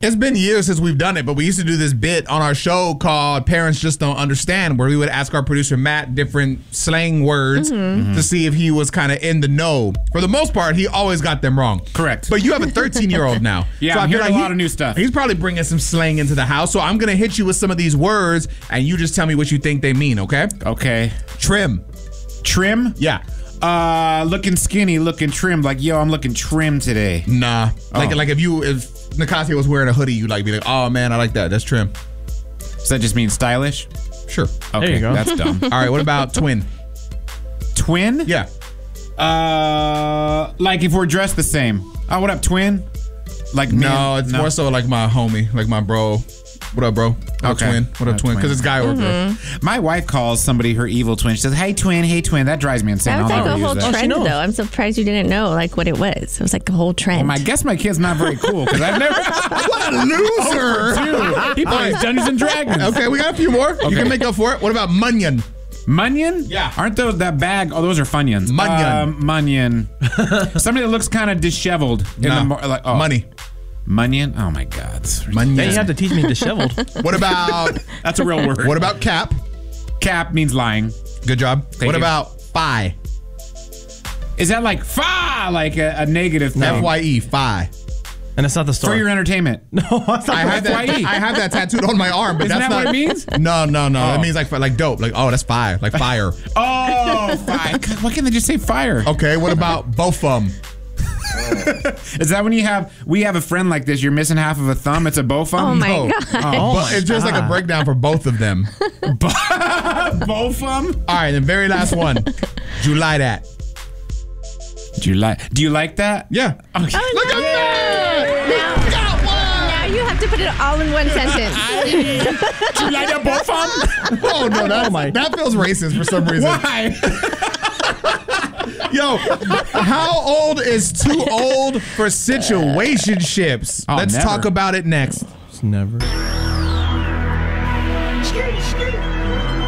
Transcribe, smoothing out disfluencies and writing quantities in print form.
It's been years since we've done it, but we used to do this bit on our show called Parents Just Don't Understand, where we would ask our producer Matt different slang words to see if he was kind of in the know. For the most part, he always got them wrong. Correct. But you have a 13-year-old now. Yeah, so I'm I feel hearing a lot of new stuff. He's probably bringing some slang into the house, so I'm going to hit you with some of these words, and you just tell me what you think they mean, okay? Okay. Trim. Trim? Yeah. Looking skinny, looking trim. Like, yo, I'm looking trim today. Nah. Like if Nicasia was wearing a hoodie, you'd be like, oh man, I like that. That's trim. Does that just mean stylish? Sure. Okay, there you go. That's dumb. All right, what about twin? Twin? Yeah. Like if we're dressed the same. Oh, what up, twin? Like No, it's more so like my homie, like my bro. What up, bro? Okay. Twin. What up, twin? Because it's guy or girl. My wife calls somebody her evil twin. She says, hey, twin, hey, twin. That drives me insane. That was I'll like never a use whole that. trend, knows. though. I'm surprised you didn't know like what it was. It was like a whole trend. I guess my kid's not very cool because I've never. What a loser! He plays Dungeons and Dragons. Okay, we got a few more. You can make up for it. What about Munyon? Munyon? Yeah. Aren't those that bag? Oh, those are Funyuns. Munyon. Munyon. Somebody that looks kind of disheveled. Money. Munyon? Oh, my God. Munyon. Then you have to teach me disheveled. What about That's a real word. what about cap? Cap means lying. Good job. Thank What you. about fi? Is that like fa? Like a negative thing? FYE, fi. And it's not the story. For your entertainment. No, that's not I have that. FYE. I have that tattooed on my arm, but Isn't that's that not what it means? No. It means like dope. Like that's fire. Like fire. Oh, fire. God, why can't they just say fire? Okay. What about both of them? Is that when we have a friend like this, you're missing half of a thumb, it's a bow oh thumb? my No. God. But it's just like a breakdown for both of them. Bow thumb? All right, the very last one. Do you like that? Do you like that? Yeah. Okay. Look at that! Now you have to put it all in one sentence. Do you like that bow thumb? Oh no, that feels racist for some reason. Why? Yo, how old is too old for situationships? Oh, Let's never. talk about it next. It's never.